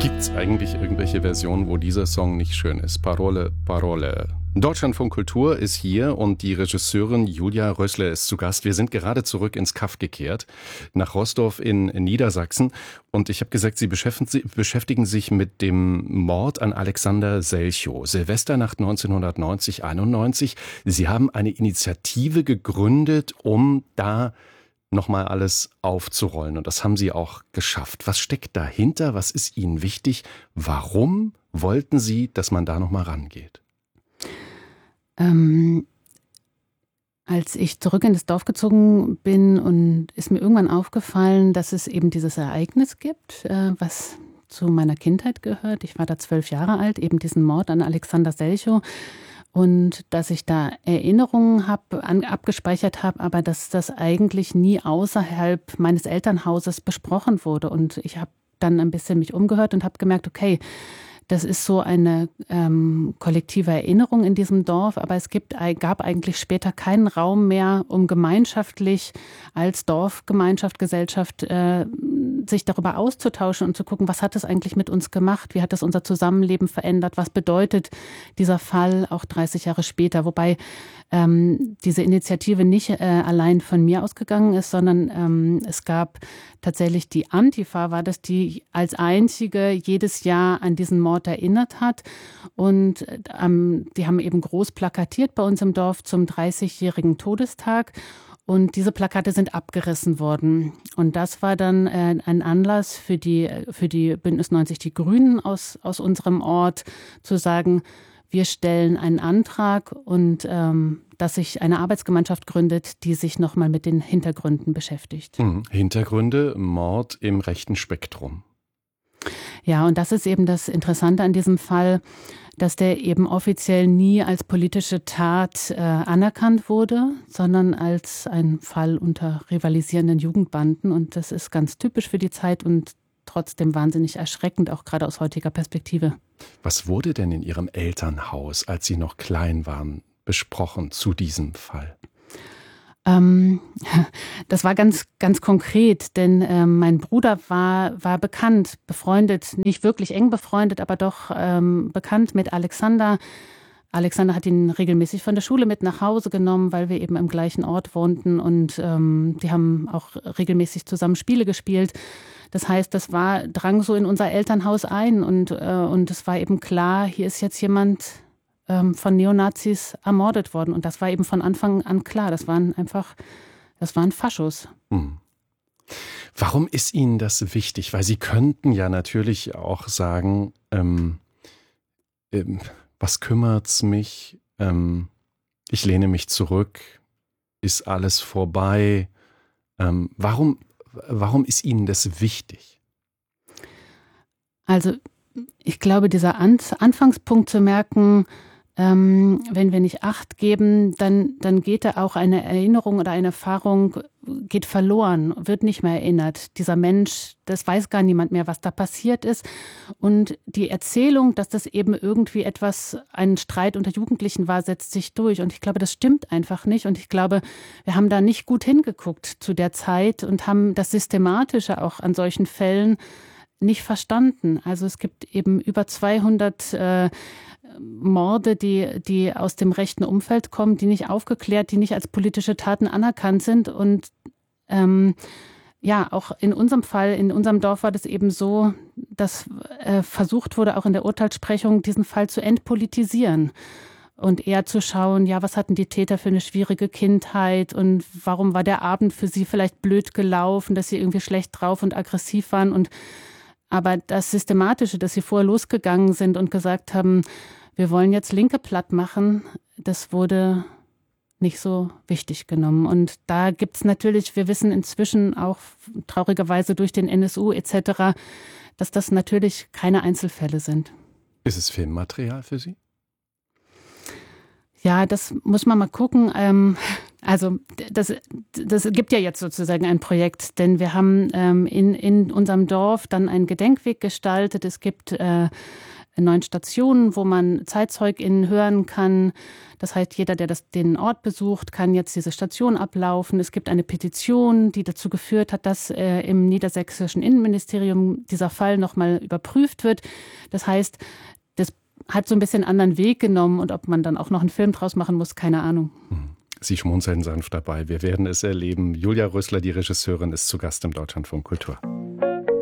Gibt's eigentlich irgendwelche Versionen, wo dieser Song nicht schön ist? Parole, Parole. Deutschlandfunk Kultur ist hier und die Regisseurin Julia Rössler ist zu Gast. Wir sind gerade zurück ins Kaff gekehrt, nach Rostorf in Niedersachsen. Und ich habe gesagt, Sie beschäftigen sich mit dem Mord an Alexander Selchow, Silvesternacht 1990-91. Sie haben eine Initiative gegründet, um da nochmal alles aufzurollen. Und das haben Sie auch geschafft. Was steckt dahinter? Was ist Ihnen wichtig? Warum wollten Sie, dass man da nochmal rangeht? Als ich zurück in das Dorf gezogen bin, und ist mir irgendwann aufgefallen, dass es eben dieses Ereignis gibt, was zu meiner Kindheit gehört. Ich war da 12 Jahre alt, eben diesen Mord an Alexander Selchow. Und dass ich da Erinnerungen abgespeichert habe, aber dass das eigentlich nie außerhalb meines Elternhauses besprochen wurde. Und ich habe dann ein bisschen mich umgehört und habe gemerkt, okay, das ist so eine kollektive Erinnerung in diesem Dorf, aber es gab eigentlich später keinen Raum mehr, um gemeinschaftlich als Dorfgemeinschaft, Gesellschaft sich darüber auszutauschen und zu gucken, was hat es eigentlich mit uns gemacht, wie hat es unser Zusammenleben verändert, was bedeutet dieser Fall auch 30 Jahre später, wobei diese Initiative nicht allein von mir ausgegangen ist, sondern es gab tatsächlich die Antifa, war das, die als einzige jedes Jahr an diesen Mord erinnert hat. Und die haben eben groß plakatiert bei uns im Dorf zum 30-jährigen Todestag. Und diese Plakate sind abgerissen worden. Und das war dann ein Anlass für die Bündnis 90 Die Grünen aus unserem Ort, zu sagen, wir stellen einen Antrag und dass sich eine Arbeitsgemeinschaft gründet, die sich nochmal mit den Hintergründen beschäftigt. Hintergründe, Mord im rechten Spektrum. Ja, und das ist eben das Interessante an diesem Fall, dass der eben offiziell nie als politische Tat anerkannt wurde, sondern als ein Fall unter rivalisierenden Jugendbanden. Und das ist ganz typisch für die Zeit und trotzdem wahnsinnig erschreckend, auch gerade aus heutiger Perspektive. Was wurde denn in Ihrem Elternhaus, als Sie noch klein waren, besprochen zu diesem Fall? Das war ganz, ganz konkret, denn mein Bruder war bekannt, befreundet, nicht wirklich eng befreundet, aber doch bekannt mit Alexander. Alexander hat ihn regelmäßig von der Schule mit nach Hause genommen, weil wir eben im gleichen Ort wohnten, und die haben auch regelmäßig zusammen Spiele gespielt. Das heißt, das drang so in unser Elternhaus ein, und es war eben klar, hier ist jetzt jemand von Neonazis ermordet worden. Und das war eben von Anfang an klar. Das waren Faschos. Warum ist Ihnen das wichtig? Weil Sie könnten ja natürlich auch sagen, was kümmert's mich? Ich lehne mich zurück. Ist alles vorbei? Warum ist Ihnen das wichtig? Also ich glaube, dieser Anfangspunkt zu merken, wenn wir nicht Acht geben, dann geht da auch eine Erinnerung oder eine Erfahrung, geht verloren, wird nicht mehr erinnert. Dieser Mensch, das weiß gar niemand mehr, was da passiert ist. Und die Erzählung, dass das eben irgendwie ein Streit unter Jugendlichen war, setzt sich durch. Und ich glaube, das stimmt einfach nicht. Und ich glaube, wir haben da nicht gut hingeguckt zu der Zeit und haben das Systematische auch an solchen Fällen nicht verstanden. Also es gibt eben über 200 Morde, die aus dem rechten Umfeld kommen, die nicht aufgeklärt, die nicht als politische Taten anerkannt sind. Und auch in unserem Fall, in unserem Dorf war das eben so, dass versucht wurde, auch in der Urteilssprechung diesen Fall zu entpolitisieren und eher zu schauen, ja, was hatten die Täter für eine schwierige Kindheit und warum war der Abend für sie vielleicht blöd gelaufen, dass sie irgendwie schlecht drauf und aggressiv waren. Aber das Systematische, dass sie vorher losgegangen sind und gesagt haben, wir wollen jetzt Linke platt machen, das wurde nicht so wichtig genommen. Und da gibt es natürlich, wir wissen inzwischen auch traurigerweise durch den NSU etc., dass das natürlich keine Einzelfälle sind. Ist es Filmmaterial für Sie? Ja, das muss man mal gucken. Also das gibt ja jetzt sozusagen ein Projekt, denn wir haben in unserem Dorf dann einen Gedenkweg gestaltet. Es gibt 9 Stationen, wo man ZeitzeugInnen hören kann. Das heißt, jeder, der den Ort besucht, kann jetzt diese Station ablaufen. Es gibt eine Petition, die dazu geführt hat, dass im niedersächsischen Innenministerium dieser Fall nochmal überprüft wird. Das heißt, das hat so ein bisschen anderen Weg genommen und ob man dann auch noch einen Film draus machen muss, keine Ahnung. Sie schmunzeln sanft dabei. Wir werden es erleben. Julia Rösler, die Regisseurin, ist zu Gast im Deutschlandfunk Kultur.